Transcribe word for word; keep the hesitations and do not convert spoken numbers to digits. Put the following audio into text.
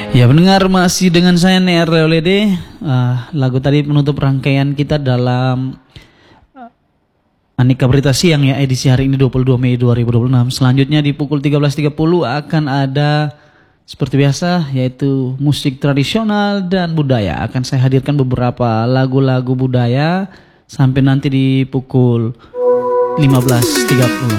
Ya pendengar, masih dengan saya Neer Leolede. uh, Lagu tadi menutup rangkaian kita dalam uh, Aneka Berita Siang ya, edisi hari ini dua puluh dua Mei dua ribu dua puluh enam. Selanjutnya di pukul tiga belas tiga puluh akan ada seperti biasa, yaitu musik tradisional dan budaya. Akan saya hadirkan beberapa lagu-lagu budaya sampai nanti di pukul lima belas tiga puluh.